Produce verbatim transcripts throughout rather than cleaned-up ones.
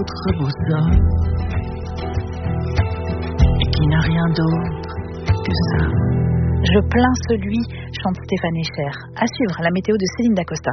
notre boussole et qui n'a rien d'autre que ça. Je plains celui, chante Stéphane Echer. À suivre, la météo de Céline Dacosta.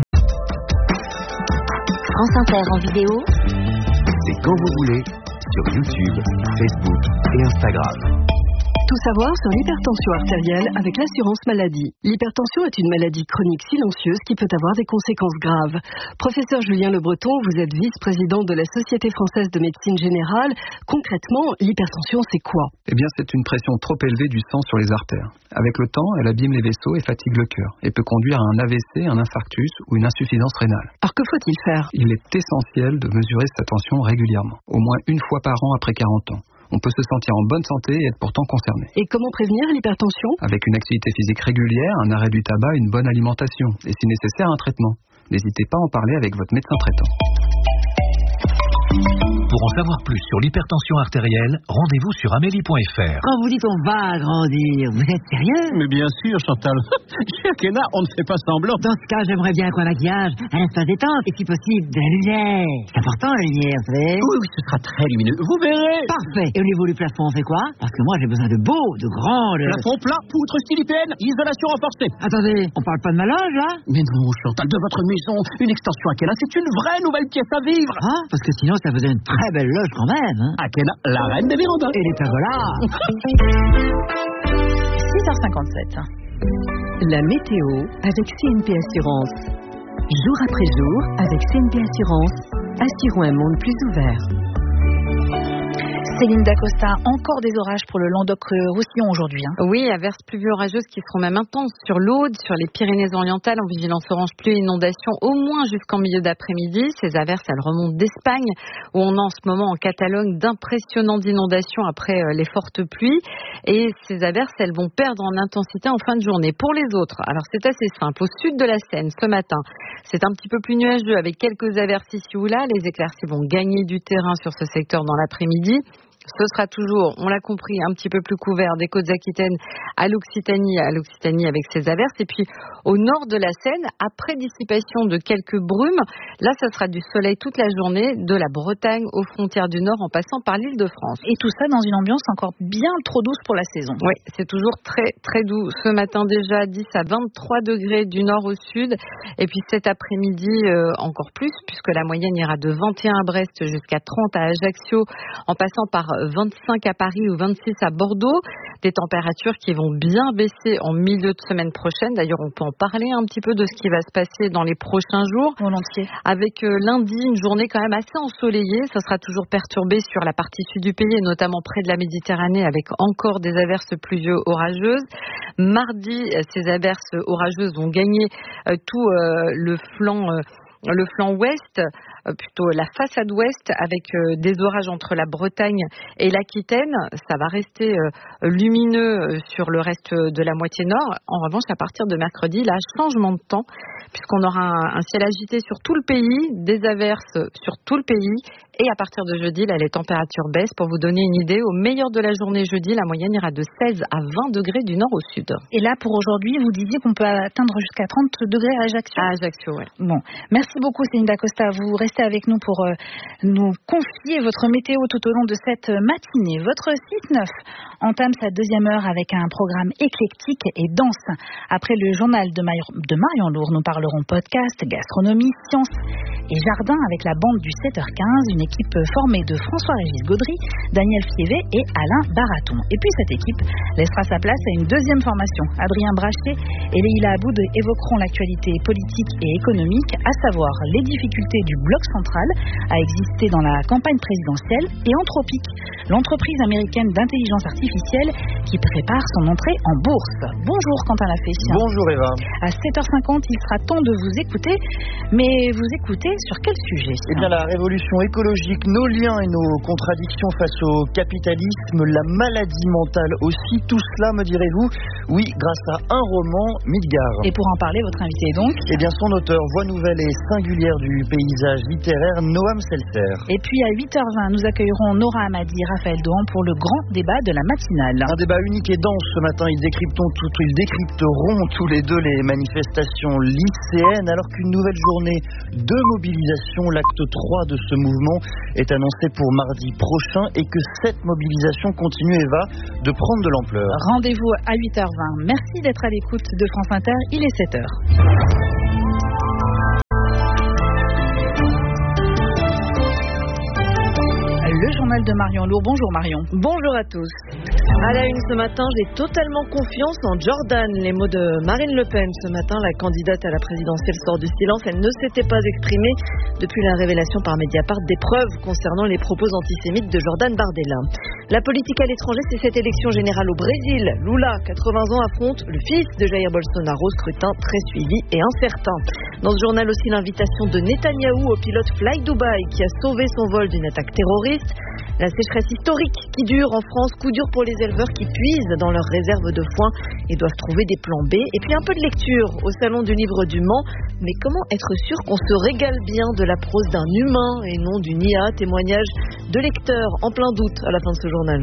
France Inter en vidéo. C'est quand vous voulez, sur YouTube, Facebook et Instagram. Tout savoir sur l'hypertension artérielle avec l'assurance maladie. L'hypertension est une maladie chronique silencieuse qui peut avoir des conséquences graves. Professeur Julien Le Breton, vous êtes vice-président de la Société française de médecine générale. Concrètement, l'hypertension, c'est quoi? Eh bien, c'est une pression trop élevée du sang sur les artères. Avec le temps, elle abîme les vaisseaux et fatigue le cœur et peut conduire à un A V C, un infarctus ou une insuffisance rénale. Alors que faut-il faire? Il est essentiel de mesurer sa tension régulièrement, au moins une fois par an après quarante ans. On peut se sentir en bonne santé et être pourtant concerné. Et comment prévenir l'hypertension? Avec une activité physique régulière, un arrêt du tabac, une bonne alimentation et si nécessaire un traitement. N'hésitez pas à en parler avec votre médecin traitant. Pour en savoir plus sur l'hypertension artérielle, rendez-vous sur amélie point f r. Quand vous dites on va grandir, vous êtes sérieux? Mais bien sûr, Chantal. Chez Akena, on ne fait pas semblant. Dans ce cas, j'aimerais bien qu'un maquillage, un espace détente, et si possible, de la lumière. C'est important, la lumière, vous savez? Oui, oui, ce sera très lumineux. Vous verrez. Parfait. Et au niveau du plafond, on fait quoi? Parce que moi, j'ai besoin de beau, de grand, de... Plafond plat, poutre style I P N, isolation renforcée. Attendez, on parle pas de ma loge, là? Mais non, Chantal, de votre maison, une extension Akena, c'est une vraie nouvelle pièce à vivre. Ah, parce que sinon, ça faisait une très belle loge quand même, hein? Akena, la reine des vérandas. Et les pergolas. six heures cinquante-sept. La météo avec C N P Assurance. Jour après jour, avec C N P Assurance, assurons un monde plus ouvert. Céline Dacosta, encore des orages pour le Languedoc-Roussillon aujourd'hui. Hein. Oui, averses pluvieux orageuses qui seront même intenses sur l'Aude, sur les Pyrénées-Orientales en vigilance orange pluie et inondation au moins jusqu'en milieu d'après-midi. Ces averses, elles remontent d'Espagne où on a en ce moment en Catalogne d'impressionnantes inondations après euh, les fortes pluies. Et ces averses, elles vont perdre en intensité en fin de journée. Pour les autres, alors c'est assez simple. Au sud de la Seine, ce matin, c'est un petit peu plus nuageux avec quelques averses ici ou là. Les éclaircies vont gagner du terrain sur ce secteur dans l'après-midi. Ce sera toujours, on l'a compris, un petit peu plus couvert des Côtes-Aquitaines à l'Occitanie, à l'Occitanie avec ses averses. Et puis au nord de la Seine, après dissipation de quelques brumes, là, ça sera du soleil toute la journée, de la Bretagne aux frontières du Nord en passant par l'Île-de-France. Et tout ça dans une ambiance encore bien trop douce pour la saison. Oui, c'est toujours très très doux. Ce matin déjà, dix à vingt-trois degrés du nord au sud. Et puis cet après-midi, euh, encore plus, puisque la moyenne ira de vingt et un à Brest jusqu'à trente à Ajaccio, en passant par vingt-cinq à Paris ou vingt-six à Bordeaux. Des températures qui vont bien baisser en milieu de semaine prochaine. D'ailleurs, on peut en parler un petit peu de ce qui va se passer dans les prochains jours. Volontiers. Avec euh, lundi, une journée quand même assez ensoleillée. Ça sera toujours perturbé sur la partie sud du pays, et notamment près de la Méditerranée, avec encore des averses pluvieuses orageuses. Mardi, ces averses orageuses vont gagner euh, tout euh, le flanc... Euh, le flanc ouest, euh, plutôt la façade ouest, avec euh, des orages entre la Bretagne et l'Aquitaine. Ça va rester euh, lumineux euh, sur le reste de la moitié nord. En revanche, à partir de mercredi, là, changement de temps, puisqu'on aura un, un ciel agité sur tout le pays, des averses sur tout le pays. Et à partir de jeudi, là, les températures baissent. Pour vous donner une idée, au meilleur de la journée jeudi, la moyenne ira de seize à vingt degrés du nord au sud. Et là, pour aujourd'hui, vous disiez qu'on peut atteindre jusqu'à trente degrés à Ajaccio. À Ajaccio, oui. Bon, merci beaucoup Céline Dacosta. Vous restez avec nous pour euh, nous confier votre météo tout au long de cette matinée. Votre six neuf entame sa deuxième heure avec un programme éclectique et dense. Après le journal de, Mar- de Marion Lourd, nous parlerons podcast, gastronomie, sciences et jardin avec la bande du sept heures quinze, une équipe formée de François-Régis Gaudry, Daniel Fievé et Alain Baraton. Et puis cette équipe laissera sa place à une deuxième formation. Adrien Brachet et Leïla Aboud évoqueront l'actualité politique et économique, à savoir les difficultés du bloc central à exister dans la campagne présidentielle, et Anthropic, l'entreprise américaine d'intelligence artificielle qui prépare son entrée en bourse. Bonjour Quentin Lafay. Bonjour Eva. À sept heures cinquante, il sera temps de vous écouter, mais vous écoutez sur quel sujet? Eh bien, la révolution écologique, nos liens et nos contradictions face au capitalisme, la maladie mentale aussi, tout cela, me direz-vous, oui, grâce à un roman, Midgard. Et pour en parler, votre invité est donc Eh bien, son auteur, voix nouvelle et singulière du paysage littéraire Noam Seltzer. Et puis à huit heures vingt, nous accueillerons Nora Hamadi et Raphaël Dohan pour le grand débat de la matinale. Un débat unique et dense ce matin. Ils décrypteront, tout, ils décrypteront tous les deux les manifestations lycéennes alors qu'une nouvelle journée de mobilisation, l'acte trois de ce mouvement, est annoncé pour mardi prochain et que cette mobilisation continue et va de prendre de l'ampleur. Rendez-vous à huit heures vingt. Merci d'être à l'écoute de France Inter. Il est sept heures. Le journal de Marion Lourd. Bonjour Marion. Bonjour à tous. À la une ce matin, j'ai totalement confiance en Jordan. Les mots de Marine Le Pen ce matin, la candidate à la présidentielle sort du silence. Elle ne s'était pas exprimée depuis la révélation par Mediapart des preuves concernant les propos antisémites de Jordan Bardella. La politique à l'étranger, c'est cette élection générale au Brésil. Lula, quatre-vingts ans, affronte le fils de Jair Bolsonaro, scrutin très suivi et incertain. Dans ce journal aussi, l'invitation de Netanyahou au pilote Fly Dubai qui a sauvé son vol d'une attaque terroriste. La sécheresse historique qui dure en France, coup dur pour les éleveurs qui puisent dans leurs réserves de foin et doivent trouver des plans B. Et puis un peu de lecture au Salon du Livre du Mans. Mais comment être sûr qu'on se régale bien de la prose d'un humain et non d'une I A? Témoignage de lecteurs en plein doute à la fin de ce journal.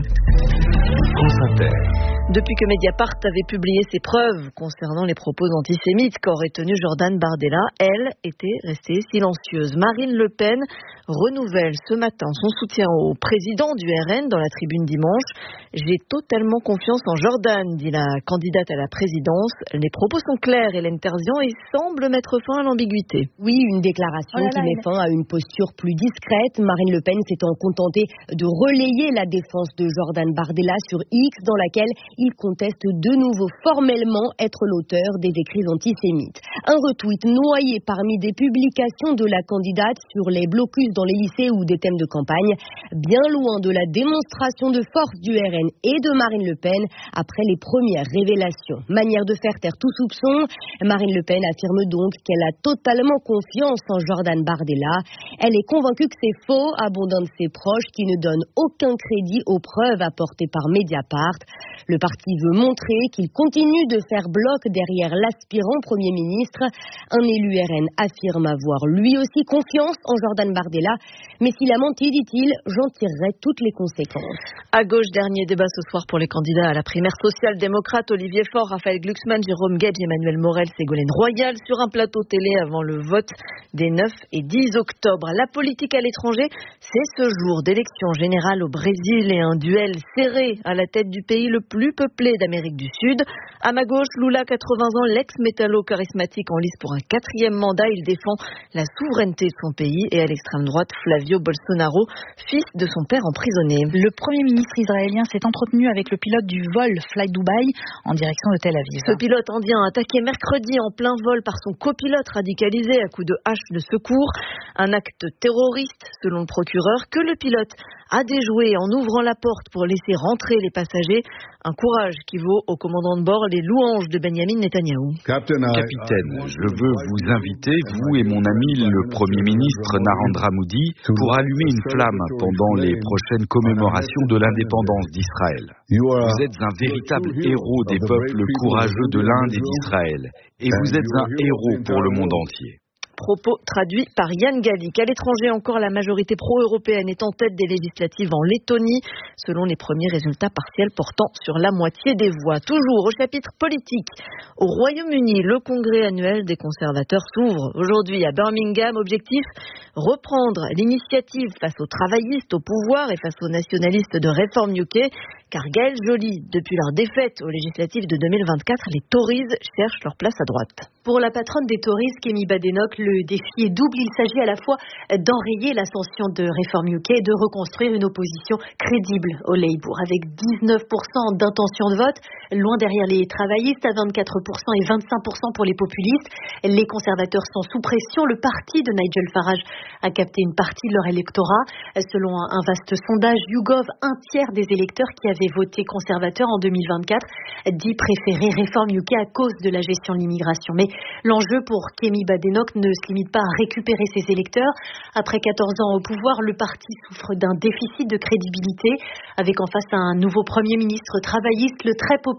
France Inter. Depuis que Mediapart avait publié ses preuves concernant les propos antisémites qu'aurait tenu Jordan Bardella, elle était restée silencieuse. Marine Le Pen renouvelle ce matin son soutien au président du R N dans la tribune dimanche. J'ai totalement confiance en Jordan, dit la candidate à la présidence. Les propos sont clairs, Hélène Terzian, et semblent mettre fin à l'ambiguïté. Oui, une déclaration oh là là, qui met fin à une posture plus discrète. Marine Le Pen s'étant contentée de relayer la défense de Jordan Bardella sur X, dans laquelle il conteste de nouveau formellement être l'auteur des écrits antisémites. Un retweet noyé parmi des publications de la candidate sur les blocus dans les lycées ou des thèmes de campagne, bien loin de la démonstration de force du R N et de Marine Le Pen après les premières révélations. Manière de faire taire tout soupçon, Marine Le Pen affirme donc qu'elle a totalement confiance en Jordan Bardella. Elle est convaincue que c'est faux, abondant de ses proches qui ne donnent aucun crédit aux preuves apportées par Mediapart. Le parti veut montrer qu'il continue de faire bloc derrière l'aspirant Premier ministre. Un élu R N affirme avoir lui aussi confiance en Jordan Bardella, mais s'il a menti, dit-il, j'en tirerai toutes les conséquences. À gauche, dernier débat ce soir pour les candidats à la primaire social-démocrate. Olivier Faure, Raphaël Glucksmann, Jérôme Gage, Emmanuel Morel, Ségolène Royal sur un plateau télé avant le vote des neuf et dix octobre. La politique à l'étranger, c'est ce jour d'élection générale au Brésil et un duel serré à la tête du pays le plus peuplé d'Amérique du Sud. À ma gauche, Lula, quatre-vingts ans, l'ex-métallo charismatique en lice pour un quatrième mandat. Il défend la souveraineté de son pays. Et à l'extrême droite, Flavio Bolsonaro, fils de son père emprisonné. Le Premier ministre israélien s'est entretenu avec le pilote du vol Fly Dubai en direction de Tel Aviv. Ce pilote indien attaqué mercredi en plein vol par son copilote radicalisé à coups de hache de secours. Un acte terroriste, selon le procureur, que le pilote a déjoué en ouvrant la porte pour laisser rentrer les passagers. Un courage qui vaut au commandant de bord les louanges de Benjamin Netanyahou. Capitaine, je veux vous inviter, vous et mon ami le Premier ministre Narendra Modi, pour allumer une flamme pendant les prochaines commémorations de l'indépendance d'Israël. Vous êtes un véritable héros des peuples courageux de l'Inde et d'Israël. Et vous êtes un héros pour le monde entier. Propos traduits par Yann Gallic. À l'étranger encore, la majorité pro-européenne est en tête des législatives en Lettonie, selon les premiers résultats partiels portant sur la moitié des voix. Toujours au chapitre politique. Au Royaume-Uni, le congrès annuel des conservateurs s'ouvre aujourd'hui à Birmingham. Objectif, reprendre l'initiative face aux travaillistes au pouvoir et face aux nationalistes de Reform U K. Car Gaël Joly, depuis leur défaite aux législatives de deux mille vingt-quatre, les Tories cherchent leur place à droite. Pour la patronne des Tories, Kemi Badenoch, le défi est double. Il s'agit à la fois d'enrayer l'ascension de Reform U K et de reconstruire une opposition crédible au Labour. Avec dix-neuf pour cent d'intention de vote, loin derrière les travaillistes à vingt-quatre pour cent et vingt-cinq pour cent pour les populistes. Les conservateurs sont sous pression. Le parti de Nigel Farage a capté une partie de leur électorat. Selon un vaste sondage YouGov, un tiers des électeurs qui avaient voté conservateur en deux mille vingt-quatre dit préférer Reform U K à cause de la gestion de l'immigration. Mais l'enjeu pour Kemi Badenoch ne se limite pas à récupérer ses électeurs. Après quatorze ans au pouvoir, le parti souffre d'un déficit de crédibilité, avec en face un nouveau Premier ministre travailliste, le très populaire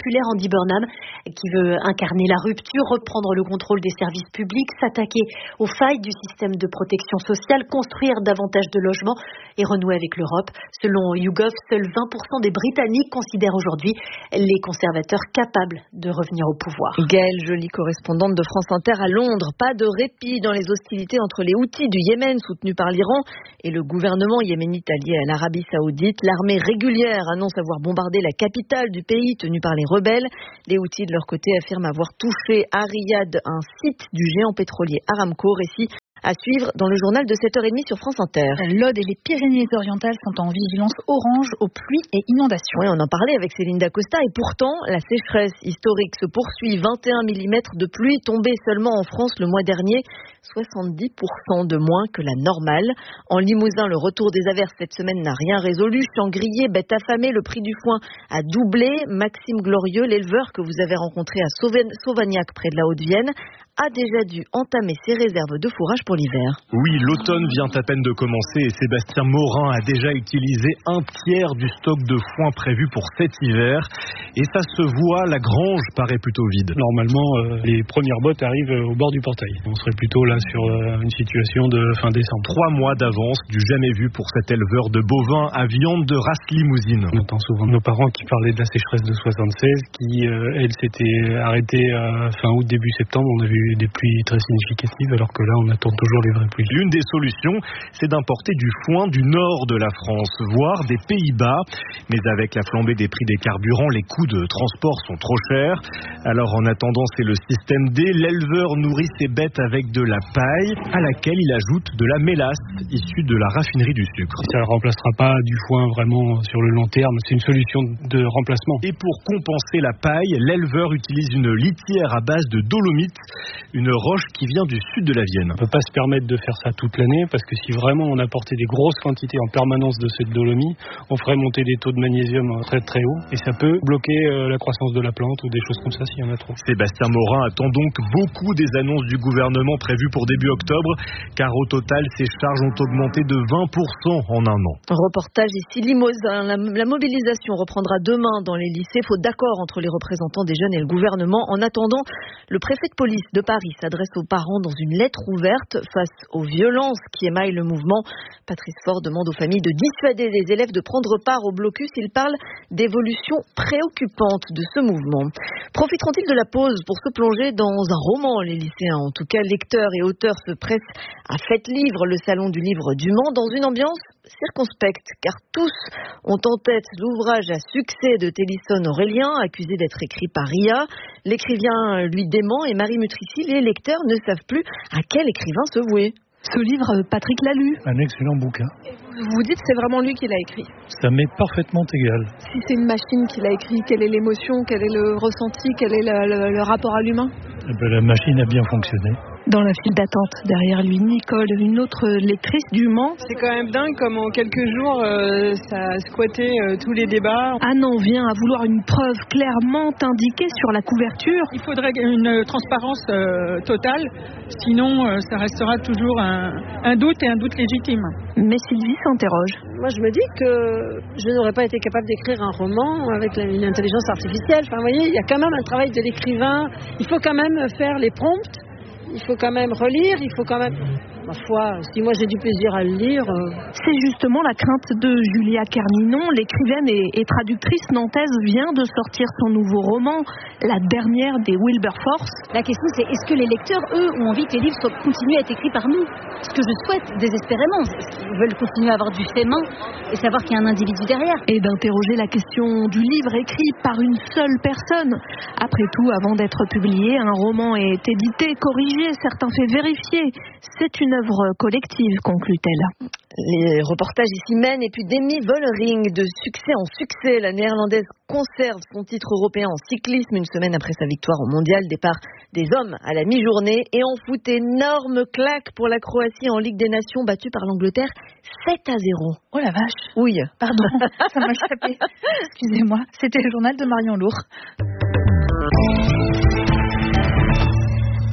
populaire, Andy Burnham, qui veut incarner la rupture, reprendre le contrôle des services publics, s'attaquer aux failles du système de protection sociale, construire davantage de logements et renouer avec l'Europe. Selon YouGov, seuls vingt pour cent des Britanniques considèrent aujourd'hui les conservateurs capables de revenir au pouvoir. Gaëlle Joly, correspondante de France Inter à Londres. Pas de répit dans les hostilités entre les Houthis du Yémen, soutenus par l'Iran, et le gouvernement yéménite allié à l'Arabie Saoudite. L'armée régulière annonce avoir bombardé la capitale du pays tenue par les rebelles. Les Houthis, de leur côté, affirment avoir touché à Riyad un site du géant pétrolier Aramco. Récit à suivre dans le journal de sept heures trente sur France Inter. L'Aude et les Pyrénées-Orientales sont en vigilance orange aux pluies et inondations. Oui, on en parlait avec Céline Dacosta et pourtant, la sécheresse historique se poursuit. vingt et un millimètres de pluie tombés seulement en France le mois dernier, soixante-dix pour cent de moins que la normale. En Limousin, le retour des averses cette semaine n'a rien résolu. Champs grillés, bêtes affamées, le prix du foin a doublé. Maxime Glorieux, l'éleveur que vous avez rencontré à Sauvagnac près de la Haute-Vienne, a déjà dû entamer ses réserves de fourrage pour l'hiver. Oui, l'automne vient à peine de commencer et Sébastien Morin a déjà utilisé un tiers du stock de foin prévu pour cet hiver. Et ça se voit, la grange paraît plutôt vide. Normalement, euh, les premières bottes arrivent au bord du portail. On serait plutôt là sur euh, une situation de fin décembre. Trois mois d'avance, du jamais vu pour cet éleveur de bovins à viande de race limousine. On entend souvent nos parents qui parlaient de la sécheresse de soixante-seize, qui, euh, elle, s'était arrêtée à fin août, début septembre. On a vu des pluies très significatives, alors que là, on attend toujours les vraies pluies. L'une des solutions, c'est d'importer du foin du nord de la France, voire des Pays-Bas. Mais avec la flambée des prix des carburants, les coûts de transport sont trop chers. Alors en attendant, c'est le système D. L'éleveur nourrit ses bêtes avec de la paille, à laquelle il ajoute de la mélasse, issue de la raffinerie du sucre. Ça ne remplacera pas du foin vraiment sur le long terme, c'est une solution de remplacement. Et pour compenser la paille, l'éleveur utilise une litière à base de dolomite, une roche qui vient du sud de la Vienne. On ne peut pas se permettre de faire ça toute l'année, parce que si vraiment on apportait des grosses quantités en permanence de cette dolomie, on ferait monter des taux de magnésium très très hauts, et ça peut bloquer euh, la croissance de la plante ou des choses comme ça s'il y en a trop. Sébastien Morin attend donc beaucoup des annonces du gouvernement prévues pour début octobre, car au total, ces charges ont augmenté de vingt pour cent en un an. Reportage ici Limousin. La, la mobilisation reprendra demain dans les lycées, faute d'accord entre les représentants des jeunes et le gouvernement. En attendant, le préfet de police de Paris s'adresse aux parents dans une lettre ouverte face aux violences qui émaillent le mouvement. Patrice Faure demande aux familles de dissuader les élèves de prendre part au blocus. Il parle d'évolution préoccupante de ce mouvement. Profiteront-ils de la pause pour se plonger dans un roman, les lycéens? En tout cas, lecteurs et auteurs se pressent à Fête Livre, le salon du livre du Mans, dans une ambiance circonspecte, car tous ont en tête l'ouvrage à succès de Télisson Aurélien, accusé d'être écrit par I A. L'écrivain lui dément et Marie Mutrici, les lecteurs ne savent plus à quel écrivain se vouer. Ce livre, Patrick l'a lu. Un excellent bouquin. Vous vous dites que c'est vraiment lui qui l'a écrit? Ça m'est parfaitement égal. Si c'est une machine qui l'a écrit, quelle est l'émotion, quel est le ressenti, quel est le, le, le rapport à l'humain? Eh ben, la machine a bien fonctionné. Dans la file d'attente, derrière lui, Nicole, une autre lectrice du Mans. C'est quand même dingue comme en quelques jours, euh, ça a squatté euh, tous les débats. Anne en vient à vouloir une preuve clairement indiquée sur la couverture. Il faudrait une transparence euh, totale, sinon euh, ça restera toujours un, un doute et un doute légitime. Mais Sylvie s'interroge. Moi je me dis que je n'aurais pas été capable d'écrire un roman avec une intelligence artificielle. Enfin vous voyez, il y a quand même un travail de l'écrivain. Il faut quand même faire les prompts. Il faut quand même relire, il faut quand même... Ma foi, si moi j'ai du plaisir à le lire... Euh... C'est justement la crainte de Julia Kerninon. L'écrivaine et, et traductrice nantaise vient de sortir son nouveau roman, la dernière des Wilberforce. La question c'est, est-ce que les lecteurs, eux, ont envie que les livres soient, continuent à être écrits par nous? Ce que je souhaite désespérément, parce qu'ils veulent continuer à avoir du fait main et savoir qu'il y a un individu derrière. Et d'interroger la question du livre écrit par une seule personne. Après tout, avant d'être publié, un roman est édité, corrigé, certains faits vérifiés. C'est une œuvre collective, conclut-elle. Les reportages ici mènent, et puis Demi Vollering, de succès en succès. La néerlandaise conserve son titre européen en cyclisme une semaine après sa victoire au mondial. Départ des hommes à la mi-journée. Et en foot, énorme claque pour la Croatie en Ligue des Nations, battue par l'Angleterre sept à zéro. Oh la vache. Oui. Pardon, ça m'a échappé. Excusez-moi, c'était le journal de Marion Lourd.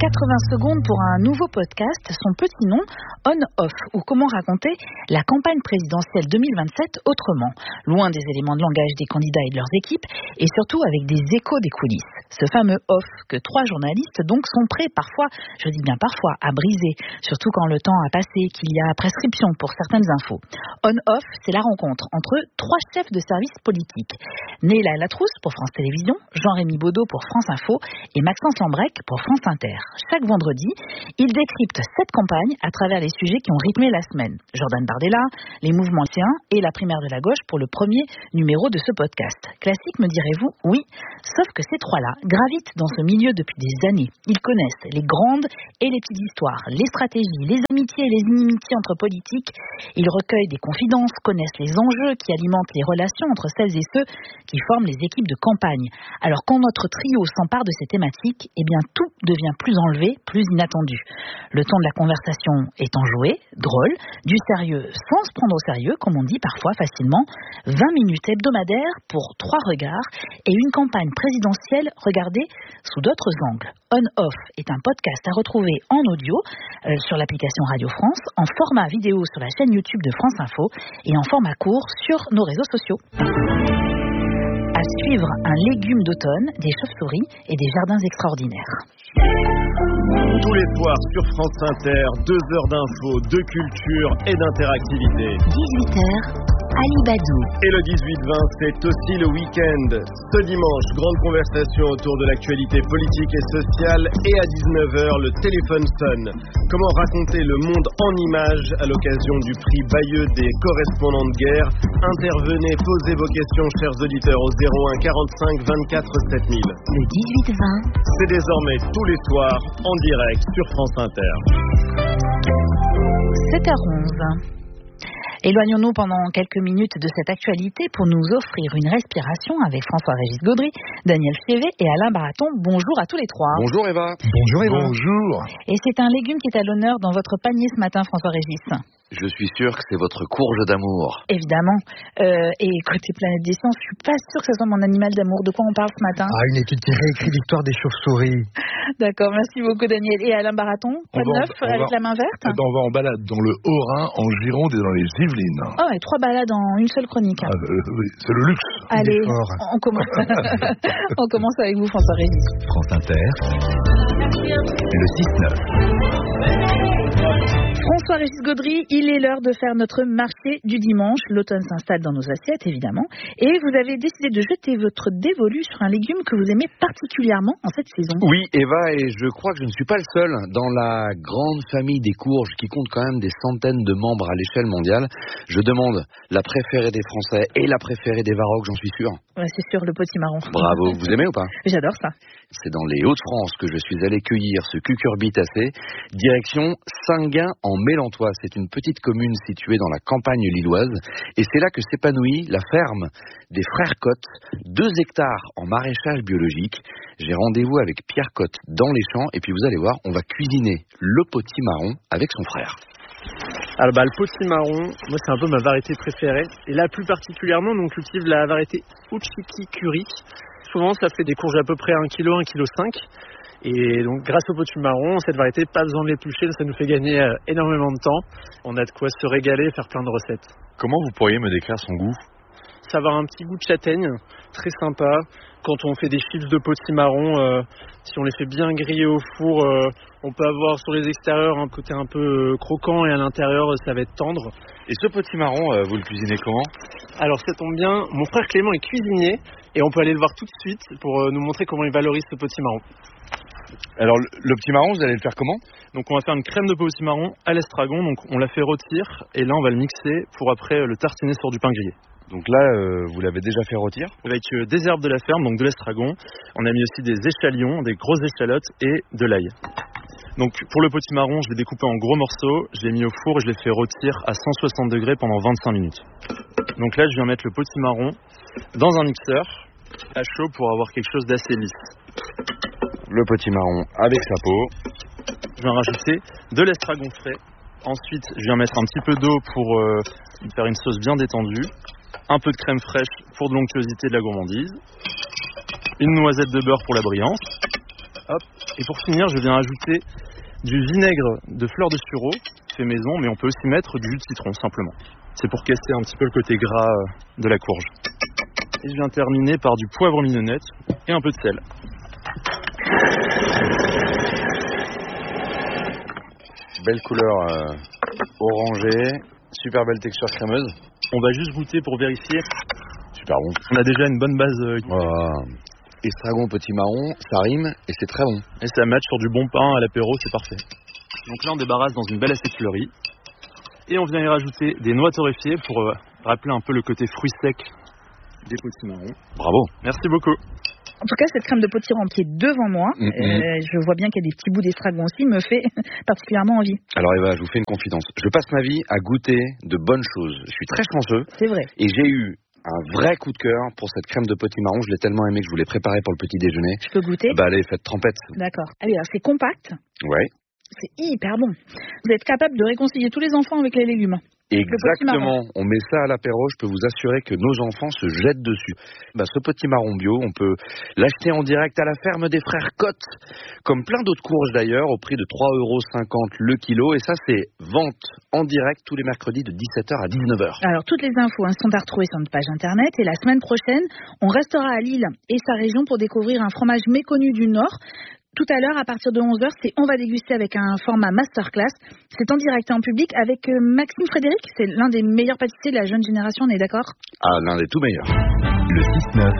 quatre-vingts secondes pour un nouveau podcast, son petit nom, On-Off, ou comment raconter la campagne présidentielle deux mille vingt-sept autrement, loin des éléments de langage des candidats et de leurs équipes, et surtout avec des échos des coulisses. Ce fameux off que trois journalistes donc sont prêts parfois, je dis bien parfois, à briser, surtout quand le temps a passé, qu'il y a prescription pour certaines infos. On-Off, c'est la rencontre entre trois chefs de service politique. Néla Latrousse pour France Télévisions, Jean-Rémy Baudot pour France Info et Maxence Lambrec pour France Inter. Chaque vendredi, ils décryptent cette campagne à travers les sujets qui ont rythmé la semaine. Jordan Bardella, les mouvements lycéens et la primaire de la gauche pour le premier numéro de ce podcast. Classique, me direz-vous? Oui, sauf que ces trois-là gravitent dans ce milieu depuis des années. Ils connaissent les grandes et les petites histoires, les stratégies, les amitiés et les inimitiés entre politiques. Ils recueillent des confidences, connaissent les enjeux qui alimentent les relations entre celles et ceux qui forment les équipes de campagne. Alors quand notre trio s'empare de ces thématiques, eh bien tout devient plus enlevé, plus inattendu. Le ton de la conversation est enjoué, drôle, du sérieux sans se prendre au sérieux, comme on dit parfois facilement, vingt minutes hebdomadaires pour trois regards et une campagne présidentielle regardée sous d'autres angles. On-Off est un podcast à retrouver en audio euh, sur l'application Radio France, en format vidéo sur la chaîne YouTube de France Info et en format court sur nos réseaux sociaux. À suivre, un légume d'automne, des chauves-souris et des jardins extraordinaires. Tous les soirs sur France Inter, deux heures d'infos, de culture et d'interactivité. dix-huit heures, Ali Badou. Et le dix-huit vingt, c'est aussi le week-end. Ce dimanche, grande conversation autour de l'actualité politique et sociale. Et à dix-neuf heures, le téléphone sonne. Comment raconter le monde en images à l'occasion du prix Bayeux des correspondants de guerre? Intervenez, posez vos questions, chers auditeurs, au zéro un quarante-cinq vingt-quatre sept mille. Le dix-huit vingt. C'est désormais tous les soirs en direct sur France Inter. sept heures onze. Éloignons-nous pendant quelques minutes de cette actualité pour nous offrir une respiration avec François-Régis Gaudry, Daniel Chevet et Alain Baraton. Bonjour à tous les trois. Bonjour Eva. Bonjour Eva. Bonjour. Et c'est un légume qui est à l'honneur dans votre panier ce matin, François-Régis. Je suis sûr que c'est votre courge d'amour. Évidemment. Euh, et côté Planète des Sciences, je suis pas sûre que ce soit mon animal d'amour. De quoi on parle ce matin? Ah, une étude qui réécrit l'histoire des chauves-souris. D'accord, merci beaucoup Daniel. Et Alain Baraton, pas de neuf avec va, la main verte? On va en balade dans le Haut-Rhin, en Gironde et dans les Yvelines. Oh, et trois balades en une seule chronique. Ah, euh, oui, c'est le luxe. Allez, on commence. On commence avec vous, François-Régis. France Inter, le six neuf. François-Régis Gaudry, il est l'heure de faire notre marché du dimanche. L'automne s'installe dans nos assiettes, évidemment. Et vous avez décidé de jeter votre dévolu sur un légume que vous aimez particulièrement en cette saison. Oui, Eva, et je crois que je ne suis pas le seul dans la grande famille des courges qui compte quand même des centaines de membres à l'échelle mondiale. Je demande la préférée des Français et la préférée des Varocs, j'en suis sûr. Ouais, c'est sûr, le potimarron. Bravo, vous aimez ou pas? J'adore ça. C'est dans les Hauts-de-France que je suis allé cueillir ce cucurbitacé. Direction Saint-Gain en Mélantois. C'est une petite commune située dans la campagne lilloise. Et c'est là que s'épanouit la ferme des Frères Cotte, deux hectares en maraîchage biologique. J'ai rendez-vous avec Pierre Cotte dans les champs. Et puis vous allez voir, on va cuisiner le potimarron avec son frère. Alors bah, le potimarron, moi c'est un peu ma variété préférée. Et là plus particulièrement, on cultive la variété Uchiki Curry. Souvent ça fait des courges à peu près un kilo, un virgule cinq kilos. Et donc grâce au potimarron, cette variété, pas besoin de l'éplucher, ça nous fait gagner euh, énormément de temps. On a de quoi se régaler et faire plein de recettes. Comment vous pourriez me décrire son goût? Ça va avoir un petit goût de châtaigne, très sympa. Quand on fait des chips de potimarron, euh, si on les fait bien griller au four, euh, on peut avoir sur les extérieurs un côté un peu euh, croquant et à l'intérieur ça va être tendre. Et ce potimarron, euh, vous le cuisinez comment? Alors ça tombe bien, mon frère Clément est cuisinier et on peut aller le voir tout de suite pour euh, nous montrer comment il valorise ce potimarron. Alors le, le petit marron, vous allez le faire comment? Donc on va faire une crème de potimarron à l'estragon, donc on la fait rôtir et là on va le mixer pour après le tartiner sur du pain grillé. Donc là, euh, vous l'avez déjà fait rôtir? Avec euh, des herbes de la ferme, donc de l'estragon. On a mis aussi des échalions, des grosses échalotes et de l'ail. Donc pour le potimarron, je l'ai découpé en gros morceaux, je l'ai mis au four et je l'ai fait rôtir à cent soixante degrés pendant vingt-cinq minutes. Donc là, je viens mettre le potimarron dans un mixeur à chaud pour avoir quelque chose d'assez lisse. Le potimarron avec sa peau. Je viens rajouter de l'estragon frais. Ensuite, je viens mettre un petit peu d'eau pour euh, faire une sauce bien détendue. Un peu de crème fraîche pour de l'onctuosité et de la gourmandise. Une noisette de beurre pour la brillance. Hop. Et pour finir, je viens ajouter du vinaigre de fleur de sureau, fait maison, mais on peut aussi mettre du jus de citron simplement. C'est pour casser un petit peu le côté gras de la courge. Et je viens terminer par du poivre mignonnette et un peu de sel. Belle couleur euh, orangée, super belle texture crémeuse. On va juste goûter pour vérifier. Super bon. On a déjà une bonne base. Euh... Voilà. Estragon petit marron, ça rime et c'est très bon. Et ça match sur du bon pain à l'apéro, c'est parfait. Donc là on débarrasse dans une belle assiette fleurie. Et on vient y rajouter des noix torréfiées pour euh, rappeler un peu le côté fruit sec des potimarrons. Bravo. Merci beaucoup. En tout cas, cette crème de potimarron qui est devant moi, mm-hmm. euh, je vois bien qu'il y a des petits bouts d'estragon aussi, me fait particulièrement envie. Alors Eva, je vous fais une confidence. Je passe ma vie à goûter de bonnes choses. Je suis très chanceux. C'est vrai. Et j'ai eu un vrai coup de cœur pour cette crème de potimarron. Je l'ai tellement aimé que je voulais préparer pour le petit déjeuner. Je peux goûter? Bah allez, faites trempette. D'accord. Allez, alors c'est compact. Ouais. C'est hyper bon. Vous êtes capable de réconcilier tous les enfants avec les légumes. Exactement, on met ça à l'apéro, je peux vous assurer que nos enfants se jettent dessus. Bah, ce potimarron bio, on peut l'acheter en direct à la ferme des frères Cotte, comme plein d'autres courges d'ailleurs, au prix de trois euros cinquante le kilo, et ça c'est vente en direct tous les mercredis de dix-sept heures à dix-neuf heures. Alors toutes les infos hein, sont à retrouver sur notre page internet, et la semaine prochaine, on restera à Lille et sa région pour découvrir un fromage méconnu du Nord. Tout à l'heure, à partir de onze heures, c'est On va déguster avec un format masterclass. C'est en direct et en public avec Maxime Frédéric. C'est l'un des meilleurs pâtissiers de la jeune génération, on est d'accord? Ah, l'un des tout meilleurs. Le six neuf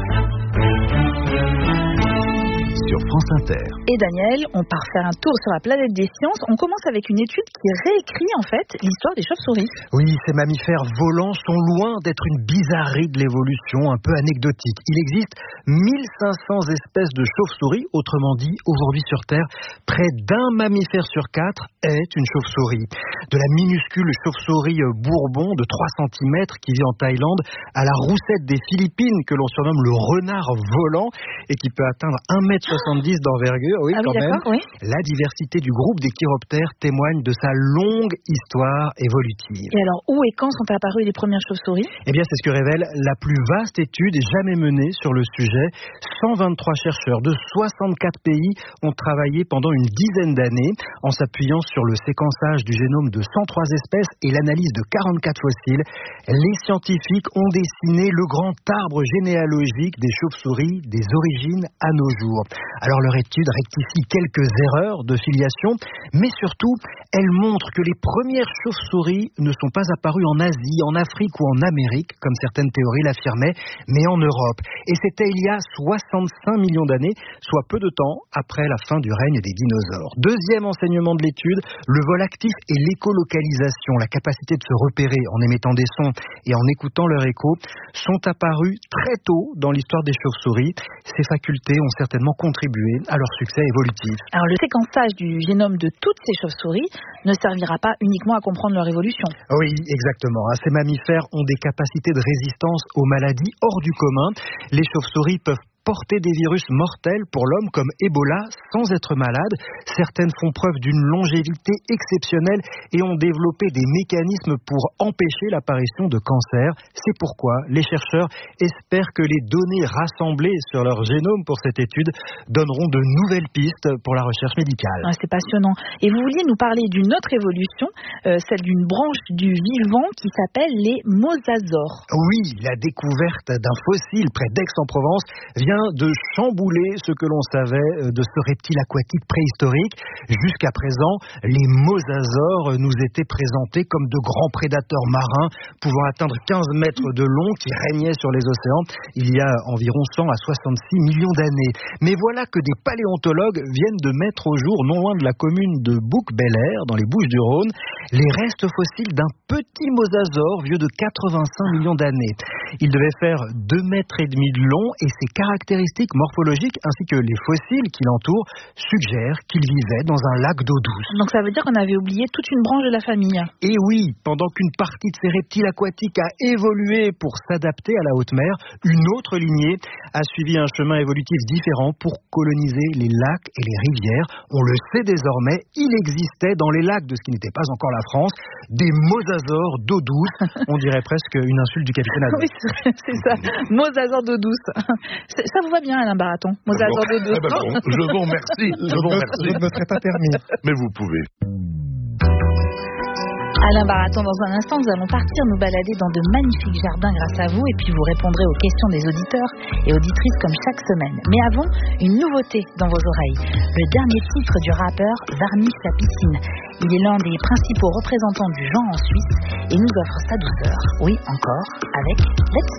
sur France Inter. Et Daniel, on part faire un tour sur la planète des sciences. On commence avec une étude qui réécrit en fait l'histoire des chauves-souris. Oui, ces mammifères volants sont loin d'être une bizarrerie de l'évolution un peu anecdotique. Il existe mille cinq cents espèces de chauves-souris, autrement dit, aujourd'hui sur Terre, près d'un mammifère sur quatre est une chauve-souris. De la minuscule chauve-souris bourbon de trois centimètres qui vit en Thaïlande à la roussette des Philippines que l'on surnomme le renard volant et qui peut atteindre un mètre soixante-dix d'envergure, oui, ah oui, quand même. Oui. La diversité du groupe des chiroptères témoigne de sa longue histoire évolutive. Et alors, où et quand sont apparues les premières chauves-souris? Eh bien, c'est ce que révèle la plus vaste étude jamais menée sur le sujet. cent vingt-trois chercheurs de soixante-quatre pays ont travaillé pendant une dizaine d'années en s'appuyant sur le séquençage du génome de cent trois espèces et l'analyse de quarante-quatre fossiles. Les scientifiques ont dessiné le grand arbre généalogique des chauves-souris des origines à nos jours. Alors leur étude rectifie quelques erreurs de filiation, mais surtout, elle montre que les premières chauves-souris ne sont pas apparues en Asie, en Afrique ou en Amérique, comme certaines théories l'affirmaient, mais en Europe. Et c'était il y a soixante-cinq millions d'années, soit peu de temps après la fin du règne des dinosaures. Deuxième enseignement de l'étude, le vol actif et l'écolocalisation, la capacité de se repérer en émettant des sons et en écoutant leur écho, sont apparus très tôt dans l'histoire des chauves-souris. Ces facultés ont certainement contribué à leur succès évolutif. Alors le séquençage du génome de toutes ces chauves-souris ne servira pas uniquement à comprendre leur évolution. Oui, exactement. Ces mammifères ont des capacités de résistance aux maladies hors du commun. Les chauves-souris peuvent porter des virus mortels pour l'homme comme Ebola sans être malade. Certaines font preuve d'une longévité exceptionnelle et ont développé des mécanismes pour empêcher l'apparition de cancer. C'est pourquoi les chercheurs espèrent que les données rassemblées sur leur génome pour cette étude donneront de nouvelles pistes pour la recherche médicale. Ah, c'est passionnant. Et vous vouliez nous parler d'une autre évolution, euh, celle d'une branche du vivant qui s'appelle les mosasaures. Oui, la découverte d'un fossile près d'Aix-en-Provence vient de chambouler ce que l'on savait de ce reptile aquatique préhistorique. Jusqu'à présent, les mosasaures nous étaient présentés comme de grands prédateurs marins pouvant atteindre quinze mètres de long qui régnaient sur les océans il y a environ cent à soixante-six millions d'années. Mais voilà que des paléontologues viennent de mettre au jour, non loin de la commune de Bouc-Bel-Air, dans les Bouches-du-Rhône, les restes fossiles d'un petit mosasaure vieux de quatre-vingt-cinq millions d'années. Il devait faire deux mètres et demi de long et ses caractéristiques morphologiques ainsi que les fossiles qui l'entourent suggèrent qu'il vivait dans un lac d'eau douce. Donc ça veut dire qu'on avait oublié toute une branche de la famille. Et oui, pendant qu'une partie de ces reptiles aquatiques a évolué pour s'adapter à la haute mer, une autre lignée a suivi un chemin évolutif différent pour coloniser les lacs et les rivières. On le sait désormais, il existait dans les lacs de ce qui n'était pas encore la France des mosasaures d'eau douce. On dirait presque une insulte du capitaine Haddock. Oui, c'est ça. Mosasaures d'eau douce. Ça vous va bien, Alain Baraton? Mosasaures d'eau douce. Eh ben bon, je vous remercie. Je vous remercie. Je ne me serais pas permis. Mais vous pouvez. Alain Baraton, dans un instant, nous allons partir nous balader dans de magnifiques jardins grâce à vous et puis vous répondrez aux questions des auditeurs et auditrices comme chaque semaine. Mais avant, une nouveauté dans vos oreilles. Le dernier titre du rappeur Varnish la piscine. Il est l'un des principaux représentants du genre en Suisse et nous offre sa douceur. Oui, encore, avec Let's